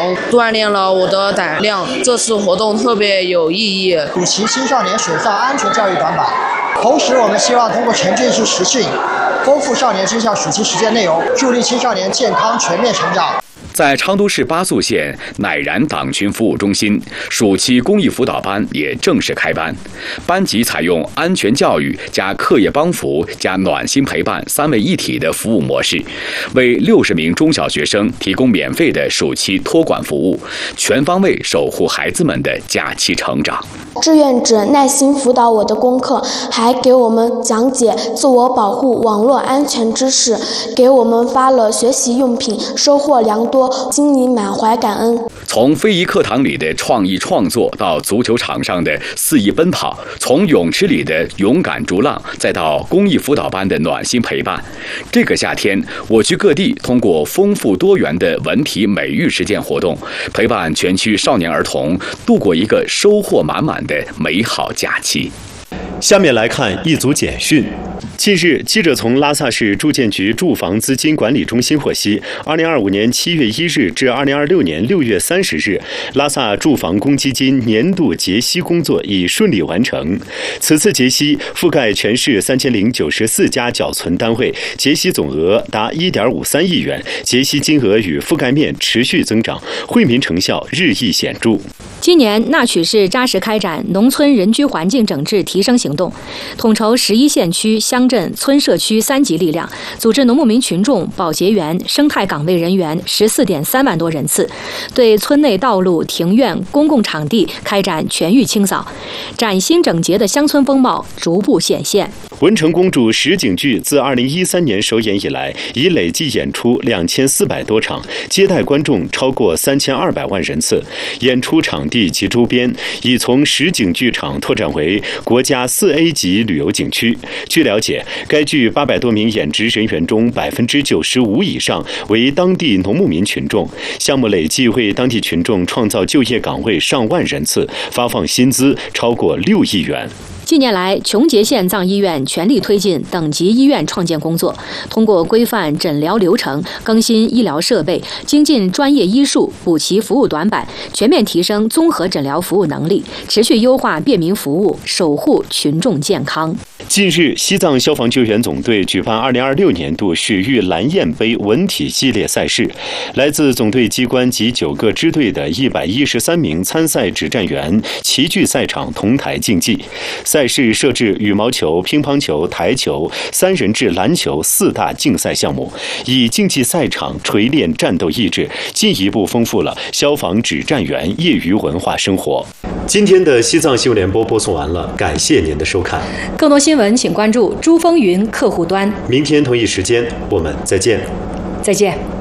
锻炼了我的胆量。这次活动特别有意义， 补齐青少年水上安全教育短板。同时，我们希望通过沉浸式实训，丰富少年军校暑期实践内容，助力青少年健康全面成长。 在昌都市巴素县乃然党群服务中心，暑期公益辅导班也正式开班。班级采用安全教育加课业帮扶加暖心陪伴3位一体的服务模式，为60名中小学生提供免费的暑期托管服务，全方位守护孩子们的假期成长。 志愿者耐心辅导我的功课，还给我们讲解自我保护、网络安全知识，给我们发了学习用品，收获良多，心里满怀感恩。 从非遗课堂里的创意创作，到足球场上的肆意奔跑，从泳池里的勇敢逐浪，再到公益辅导班的暖心陪伴。这个夏天，我区各地通过丰富多元的文体美育实践活动，陪伴全区少年儿童度过一个收获满满的美好假期。 下面来看一组简讯。近日，记者从拉萨市住建局住房资金管理中心获悉，2025年7月1日至2026年6月30日，拉萨住房公积金年度结息工作已顺利完成。此次结息覆盖全市3094家缴存单位，结息总额达1.53亿元，结息金额与覆盖面持续增长，惠民成效日益显著。 今年纳曲市扎实开展农村人居环境整治提升行动，统筹11县区、乡镇、村社区3级力量，组织农牧民群众、保洁员、生态岗位人员14.3万多人次，对村内道路、庭院、公共场地开展全域清扫，崭新整洁的乡村风貌逐步显现。 文成公主实景剧自2013年首演以来，已累计演出2400多场，接待观众超过3200万人次。演出场地及周边已从实景剧场拓展为国家4A 级旅游景区。据了解，该剧800多名演职人员中95%以上为当地农牧民群众，项目累计为当地群众创造就业岗位上万人次，发放薪资超过6亿元。 近年来，琼结县藏医院全力推进等级医院创建工作，通过规范诊疗流程、更新医疗设备、精进专业医术、补齐服务短板，全面提升综合诊疗服务能力，持续优化便民服务，守护群众健康。 近日，西藏消防救援总队举办2026年度雪域蓝焰杯文体系列赛事，来自总队机关及9个支队的113名参赛指战员齐聚赛场同台竞技。赛事设置羽毛球、乒乓球、台球、3人制篮球4大竞赛项目，以竞技赛场锤炼战斗意志，进一步丰富了消防指战员业余文化生活。今天的西藏新闻联播播送完了，感谢您的收看。 更多新闻请关注珠风云客户端。 明天同一时间我们再见。 再见。